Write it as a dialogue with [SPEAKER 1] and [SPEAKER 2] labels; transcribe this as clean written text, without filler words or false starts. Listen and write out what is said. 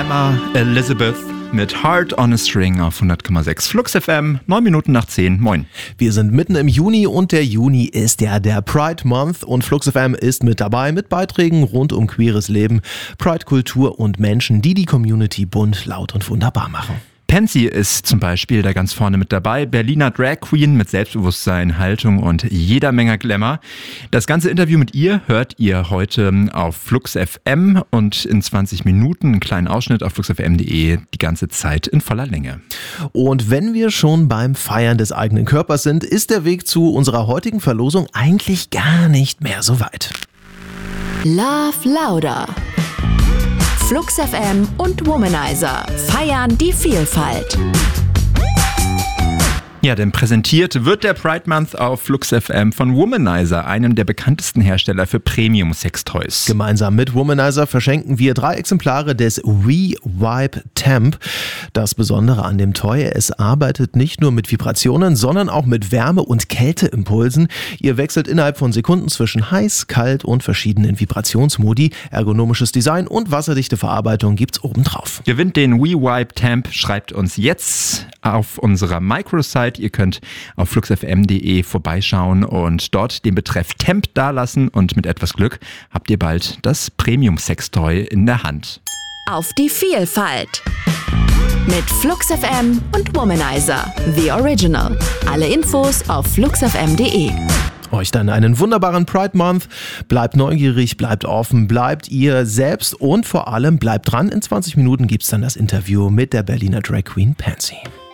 [SPEAKER 1] Emma Elizabeth mit Heart on a String auf 100,6 Flux FM, 9 Minuten nach 10. Moin.
[SPEAKER 2] Wir sind mitten im Juni und der Juni ist ja der Pride Month und Flux FM ist mit dabei mit Beiträgen rund um queeres Leben, Pride-Kultur und Menschen, die die Community bunt, laut und wunderbar machen.
[SPEAKER 1] Pansy ist zum Beispiel da ganz vorne mit dabei. Berliner Drag Queen mit Selbstbewusstsein, Haltung und jeder Menge Glamour. Das ganze Interview mit ihr hört ihr heute auf Flux FM und in 20 Minuten einen kleinen Ausschnitt auf fluxfm.de die ganze Zeit in voller Länge.
[SPEAKER 2] Und wenn wir schon beim Feiern des eigenen Körpers sind, ist der Weg zu unserer heutigen Verlosung eigentlich gar nicht mehr so weit.
[SPEAKER 3] Love Louder. Flux FM und Womanizer feiern die Vielfalt.
[SPEAKER 1] Ja, denn präsentiert wird der Pride Month auf Flux FM von Womanizer, einem der bekanntesten Hersteller für Premium-Sextoys.
[SPEAKER 2] Gemeinsam mit Womanizer verschenken wir 3 Exemplare des We-Vibe Temp. Das Besondere an dem Toy, es arbeitet nicht nur mit Vibrationen, sondern auch mit Wärme- und Kälteimpulsen. Ihr wechselt innerhalb von Sekunden zwischen heiß, kalt und verschiedenen Vibrationsmodi. Ergonomisches Design und wasserdichte Verarbeitung gibt's obendrauf.
[SPEAKER 1] Gewinnt den We-Vibe Temp, schreibt uns jetzt auf unserer Microsite. Ihr könnt auf fluxfm.de vorbeischauen und dort den Betreff Temp dalassen und mit etwas Glück habt ihr bald das Premium-Sextoy in der Hand.
[SPEAKER 3] Auf die Vielfalt! Mit Flux FM und Womanizer, The Original. Alle Infos auf fluxfm.de.
[SPEAKER 2] Euch dann einen wunderbaren Pride Month. Bleibt neugierig, bleibt offen, bleibt ihr selbst und vor allem bleibt dran. In 20 Minuten gibt's dann das Interview mit der Berliner Drag Queen Pansy.